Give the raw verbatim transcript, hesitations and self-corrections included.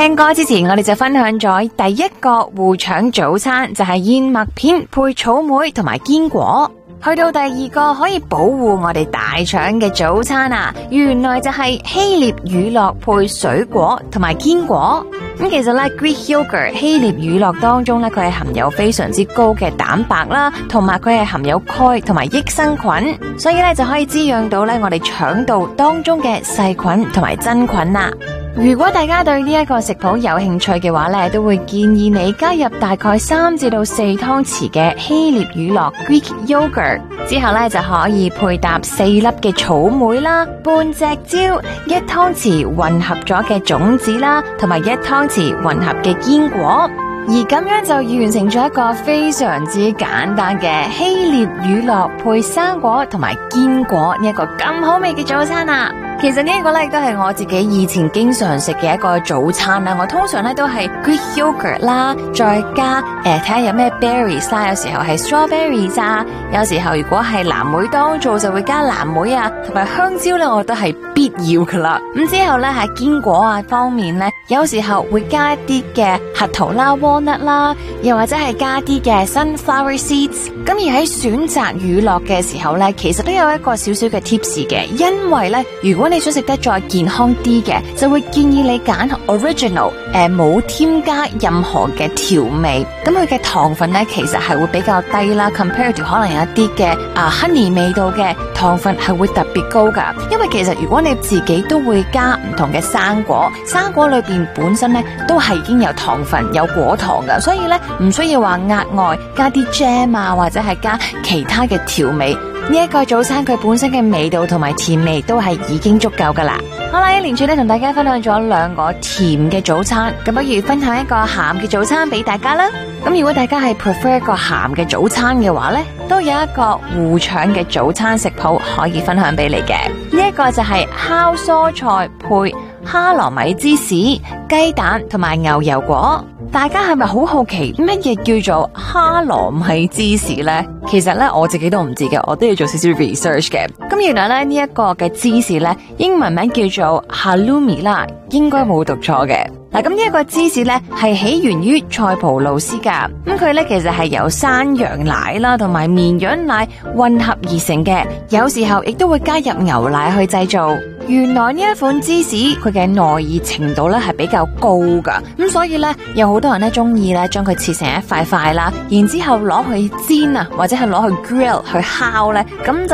聽歌之前，我哋就分享咗第一個護腸早餐，就係燕麥片配草莓同埋堅果。去到第二個可以保護我哋大腸嘅早餐啊，原來就係希臘乳酪配水果同埋堅果。咁其實咧 Greek yogurt 希臘乳酪當中咧，佢係含有非常之高嘅蛋白啦，同埋佢係含有鈣同埋益生菌，所以咧就可以滋養到咧我哋腸道當中嘅細菌同埋真菌啦。如果大家對呢一個食譜有興趣嘅話咧，都會建議你加入大概三至到四湯匙嘅希臘乳酪 Greek yogurt， 之後咧就可以配搭四粒嘅草莓啦，半隻蕉，一湯匙混合咗嘅種子啦，同埋一湯匙混合嘅堅果，而咁樣就完成咗一個非常之簡單嘅希臘乳酪配生果同埋堅果呢一個咁好味嘅早餐啊！其實呢一個咧都係我自己以前經常食嘅一個早餐啦。我通常咧都係 Greek yogurt 啦，再加誒睇下有咩 berries 啦，有時候係 strawberries 啊，有時候如果係藍莓當造就會加藍莓啊，同埋香蕉咧，我覺得係必要噶啦。咁之後咧喺堅果啊方面咧，有時候會加一啲嘅核桃啦、walnut 啦，又或者係加啲嘅 sunflower seeds。咁而喺選擇乳酪嘅時候咧，其實都有一個少少嘅 tips 嘅，因為咧如果你想食得再健康啲嘅，就會建議你揀 original， 誒冇添加任何嘅調味，咁佢嘅糖分咧其實係會比較低啦 ，compare to 可能有一啲嘅啊 honey 味道嘅糖分係會特別高噶。因為其實如果你自己都會加唔同嘅生果，生果裏邊本身咧都係已經有糖分有果糖噶，所以咧唔需要話額外加啲 jam 啊，或者係加其他嘅調味。呢一個早餐佢本身嘅味道同埋甜味都係已經足夠噶啦。好啦，一連串咧同大家分享咗兩個甜嘅早餐，咁不如分享一個鹹嘅早餐俾大家啦。咁如果大家係 prefer 一個鹹嘅早餐嘅話咧，都有一個護腸嘅早餐食譜可以分享俾你嘅。呢一個就係烤蔬菜配哈羅米芝士、雞蛋同埋牛油果。大家係咪好好奇乜嘢叫做哈羅米芝士呢？其實咧我自己都唔知嘅，我都要做少少 research 嘅。咁原來咧呢一個嘅芝士咧，英文名叫做 halloumi 啦，應該冇讀錯嘅。嗱，咁呢一個芝士咧係起源於塞浦路斯噶，咁佢咧其實係由山羊奶啦同埋綿羊奶混合而成嘅，有時候亦都會加入牛奶去製造。原來呢一款芝士佢嘅耐熱程度咧係比較高噶，咁所以咧有好多人咧中意咧將佢切成一塊塊啦，然之後攞去煎啊，或者係攞去 grill 去烤咧，咁就